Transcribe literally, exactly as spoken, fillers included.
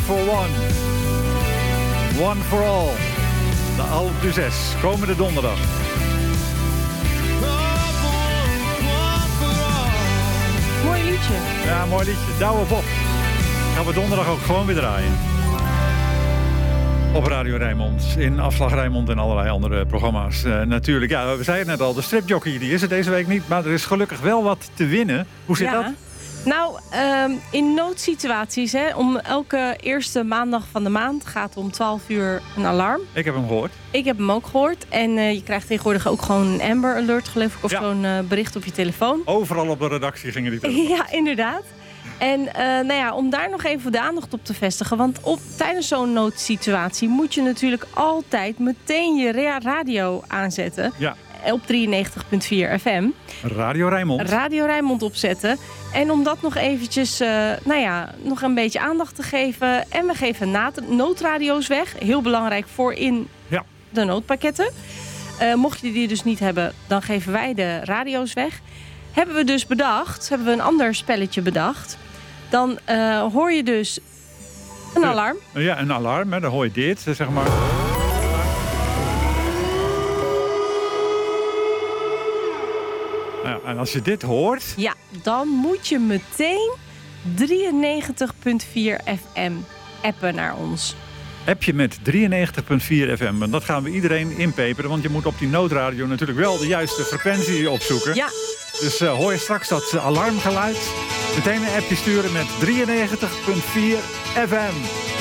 for One. One for All. De Alpe d'Huez, komende donderdag. Mooi liedje. Ja, mooi liedje. Douwe Bob. Gaan we donderdag ook gewoon weer draaien. Op Radio Rijnmond, in Afslag Rijnmond en allerlei andere programma's. Uh, natuurlijk, ja, we zeiden het net al, de stripjockey die is er deze week niet. Maar er is gelukkig wel wat te winnen. Hoe zit ja. dat? Nou, um, in noodsituaties, hè, om elke eerste maandag van de maand gaat om twaalf uur een alarm. Ik heb hem gehoord. Ik heb hem ook gehoord. En uh, je krijgt tegenwoordig ook gewoon een Amber Alert, geloof ik. Of ja. zo'n uh, bericht op je telefoon. Overal op de redactie gingen die telefoon. Ja, inderdaad. En uh, nou ja, om daar nog even de aandacht op te vestigen. Want op, tijdens zo'n noodsituatie moet je natuurlijk altijd meteen je radio aanzetten. Ja. Op drieënnegentig komma vier F M. Radio Rijnmond. Radio Rijnmond opzetten. En om dat nog eventjes, uh, nou ja, nog een beetje aandacht te geven. En we geven naad- noodradio's weg. Heel belangrijk voor in ja. de noodpakketten. Uh, mocht je die dus niet hebben, dan geven wij de radio's weg. Hebben we dus bedacht, hebben we een ander spelletje bedacht. Dan uh, hoor je dus een alarm. Ja, een alarm, hè. Dan hoor je dit, zeg maar. Ja, en als je dit hoort... Ja, dan moet je meteen drieënnegentig komma vier F M appen naar ons. App je met drieënnegentig komma vier F M. En dat gaan we iedereen inpeperen. Want je moet op die noodradio natuurlijk wel de juiste frequentie opzoeken. Ja. Dus uh, hoor je straks dat uh, alarmgeluid. Meteen een appje sturen met drieënnegentig komma vier F M.